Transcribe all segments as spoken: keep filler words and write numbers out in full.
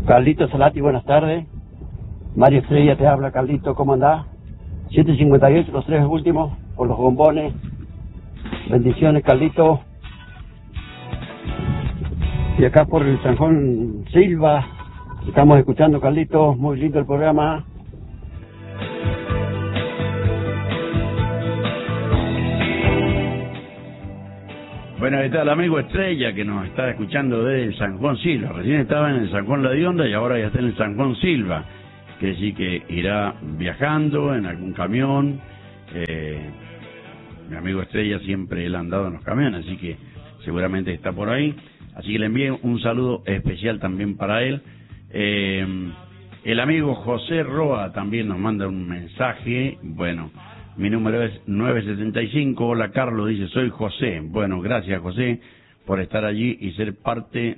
Carlito Salati, buenas tardes. Mario Estrella te habla, Carlito, ¿cómo andás? siete cincuenta y ocho, los tres últimos, por los bombones. Bendiciones, Carlito. Y acá por el San Juan Silva, estamos escuchando, Carlito, muy lindo el programa. Bueno, está el amigo Estrella que nos está escuchando desde el San Juan Silva. Recién estaba en el San Juan La Dionda y ahora ya está en el San Juan Silva. Quiere decir que irá viajando en algún camión. Eh, mi amigo Estrella siempre él ha andado en los camiones, así que seguramente está por ahí. Así que le envío un saludo especial también para él. Eh, el amigo José Roa también nos manda un mensaje. Bueno, mi número es nueve setenta y cinco. Hola Carlos, dice, soy José. Bueno, gracias José por estar allí y ser parte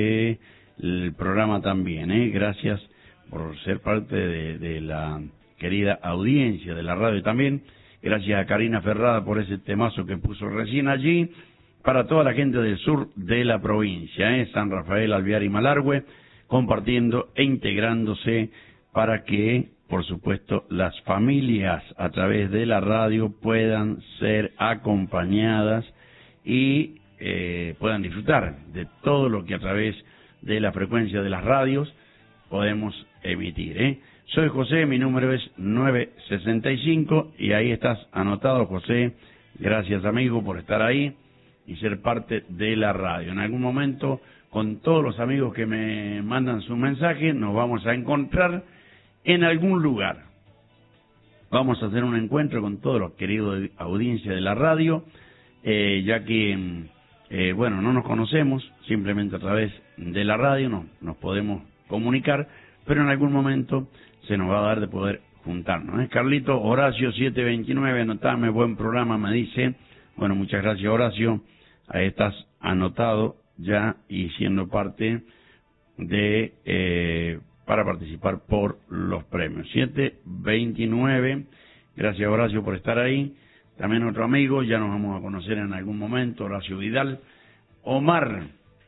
del programa también, ¿eh? Gracias por ser parte de, de la querida audiencia de la radio también. Gracias a Karina Ferrada por ese temazo que puso recién allí. Para toda la gente del sur de la provincia, ¿eh? San Rafael, Alvear y Malargüe, compartiendo e integrándose para que, por supuesto, las familias a través de la radio puedan ser acompañadas y eh, puedan disfrutar de todo lo que a través de la frecuencia de las radios podemos emitir, ¿eh? Soy José, mi número es nueve sesenta y cinco y ahí estás anotado, José. Gracias, amigo, por estar ahí y ser parte de la radio. En algún momento, con todos los amigos que me mandan su mensaje, nos vamos a encontrar en algún lugar. Vamos a hacer un encuentro con todos los queridos audiencia de la radio, eh, ya que, eh, bueno, no nos conocemos, simplemente a través de la radio no, nos podemos comunicar, pero en algún momento se nos va a dar de poder juntarnos, ¿eh? Carlito, Horacio siete veintinueve, anotame, buen programa, me dice. Bueno, muchas gracias, Horacio. Ahí estás anotado ya y siendo parte de eh, para participar por los premios. siete veintinueve, gracias Horacio por estar ahí. También otro amigo, ya nos vamos a conocer en algún momento, Horacio Vidal. Omar,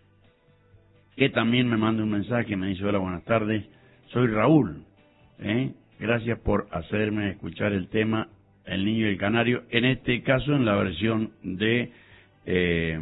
que también me manda un mensaje, me dice, hola, buenas tardes, soy Raúl, ¿eh? Gracias por hacerme escuchar el tema El Niño y el Canario, en este caso en la versión de eh,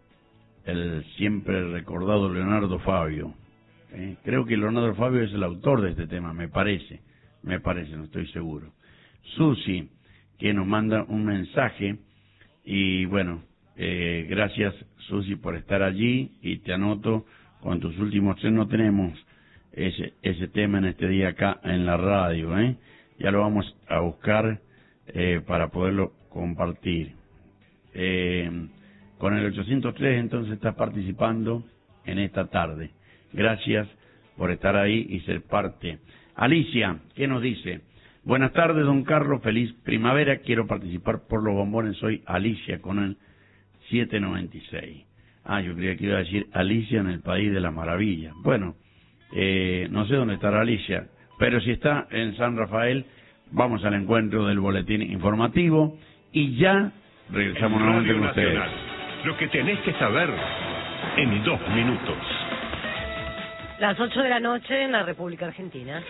el siempre recordado Leonardo Fabio. Eh, creo que Leonardo Fabio es el autor de este tema, me parece, me parece, no estoy seguro. Susi, que nos manda un mensaje, y bueno, eh, gracias Susi por estar allí, y te anoto, con tus últimos tres no tenemos ese, ese tema en este día acá en la radio, ¿eh? Ya lo vamos a buscar eh, para poderlo compartir. Eh, con el ochocientos tres entonces estás participando en esta tarde. Gracias por estar ahí y ser parte. Alicia, ¿qué nos dice? Buenas tardes, don Carlos, feliz primavera, quiero participar por los bombones, soy Alicia con el siete noventa y seis. Ah, yo creía que iba a decir Alicia en el País de las Maravillas. Bueno, eh, no sé dónde estará Alicia, pero si está en San Rafael, vamos al encuentro del boletín informativo y ya regresamos nuevamente con ustedes. Lo que tenés que saber en dos minutos. Las ocho de la noche en la República Argentina.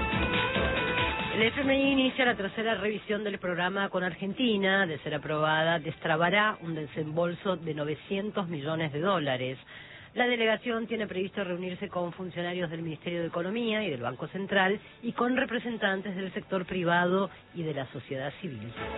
El F M I inicia la tercera revisión del programa con Argentina. De ser aprobada, destrabará un desembolso de novecientos millones de dólares. La delegación tiene previsto reunirse con funcionarios del Ministerio de Economía y del Banco Central y con representantes del sector privado y de la sociedad civil.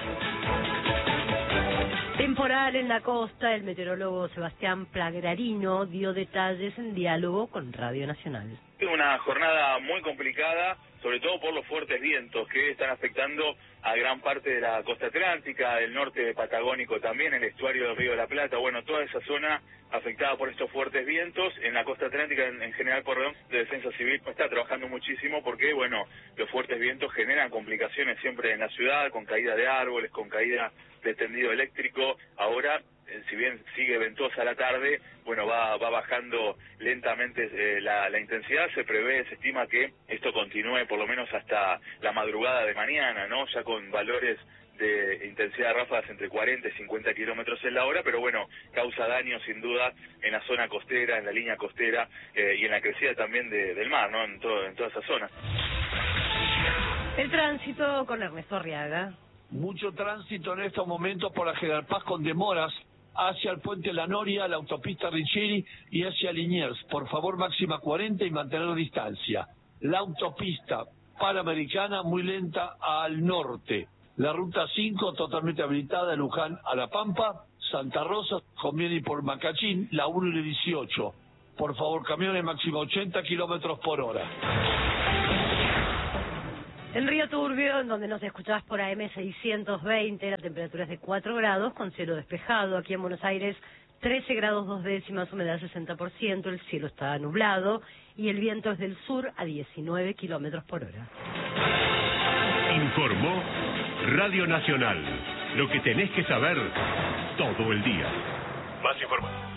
Temporal en la costa, el meteorólogo Sebastián Plagrarino dio detalles en diálogo con Radio Nacional. Una jornada muy complicada, sobre todo por los fuertes vientos que están afectando a gran parte de la costa atlántica, el norte patagónico también, el estuario del Río de la Plata, bueno, toda esa zona afectada por estos fuertes vientos. En la costa atlántica, en, en general, Corredor de Defensa Civil está trabajando muchísimo porque, bueno, los fuertes vientos generan complicaciones siempre en la ciudad, con caída de árboles, con caída de tendido eléctrico. Ahora eh, si bien sigue ventosa la tarde, bueno, va, va bajando lentamente eh, la, la intensidad. Se prevé, se estima que esto continúe por lo menos hasta la madrugada de mañana, ¿no? Ya con valores de intensidad de ráfagas entre cuarenta y cincuenta kilómetros en la hora, pero bueno, causa daño sin duda en la zona costera, en la línea costera eh, y en la crecida también de, del mar, ¿no? En, todo, en toda esa zona. El tránsito con Ernesto Arriaga. Mucho tránsito en estos momentos por la General Paz con demoras hacia el puente La Noria, la autopista Richeri y hacia Liniers. Por favor, máxima cuarenta y mantener distancia. La autopista Panamericana muy lenta al norte. La ruta cinco totalmente habilitada de Luján a La Pampa. Santa Rosa conviene ir por Macachín, la uno y dieciocho. Por favor, camiones máximo ochenta kilómetros por hora. En Río Turbio, en donde nos escuchabas por A M seiscientos veinte, la temperatura es de cuatro grados, con cielo despejado. Aquí en Buenos Aires, trece grados dos décimas, humedad sesenta por ciento, el cielo está nublado y el viento es del sur a diecinueve kilómetros por hora. Informó Radio Nacional. Lo que tenés que saber todo el día. Más información.